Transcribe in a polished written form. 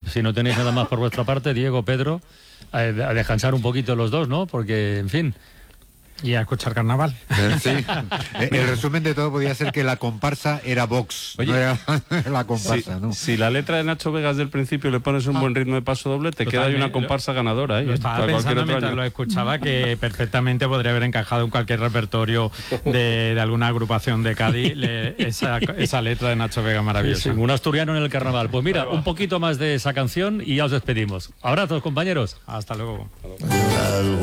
si no tenéis nada más por vuestra parte, Diego, Pedro, a descansar un poquito los dos, ¿no? Porque, en fin... Y a escuchar carnaval. Sí. El resumen de todo podía ser que la comparsa era Vox. Oye, no era la comparsa, ¿no? Si la letra de Nacho Vegas del principio le pones un buen ritmo de paso doble, te queda ahí una comparsa ganadora. Lo estaba pensando mientras lo escuchaba, que perfectamente podría haber encajado en cualquier repertorio de alguna agrupación de Cádiz esa letra de Nacho Vega maravillosa. Sí, un asturiano en el carnaval. Pues mira, un poquito más de esa canción y ya os despedimos. Abrazos, compañeros. Hasta luego.